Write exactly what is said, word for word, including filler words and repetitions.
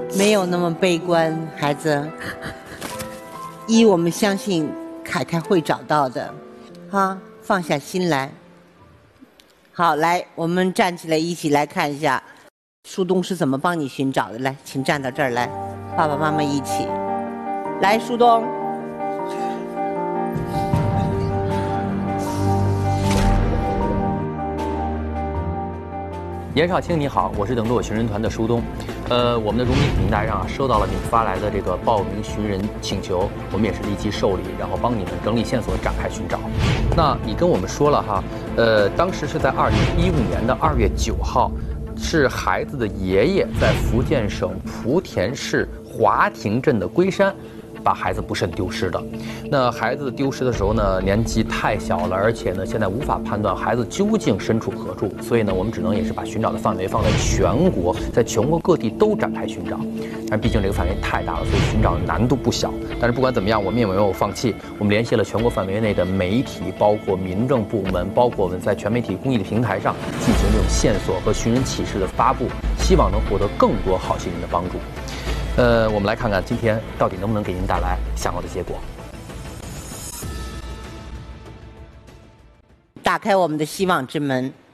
没有那么悲观，孩子。一，我们相信凯凯会找到的，哈，放下心来。好，来，我们站起来，一起来看一下，树洞是怎么帮你寻找的。来，请站到这儿来，爸爸妈妈一起。来，树洞。 严少卿你好，我是等路寻人团的舒东。呃，我们的荣民平台上啊收到了你们发来的这个报名寻人请求，我们也是立即受理，然后帮你们整理线索，展开寻找。那你跟我们说了哈，呃，当时是在二零一五年的二月九号，是孩子的爷爷在福建省莆田市华亭镇的龟山把孩子不慎丢失的。那孩子丢失的时候呢，年纪太小了，而且呢，现在无法判断孩子究竟身处何处，所以呢，我们只能也是把寻找的范围放在全国，在全国各地都展开寻找。但毕竟这个范围太大了，所以寻找的难度不小。但是不管怎么样，我们也没有放弃，我们联系了全国范围内的媒体，包括民政部门，包括我们在全媒体公益的平台上进行这种线索和寻人启事的发布，希望能获得更多好心人的帮助。呃，我们来看看今天到底能不能给您带来想要的结果。 打开我们的希望之门。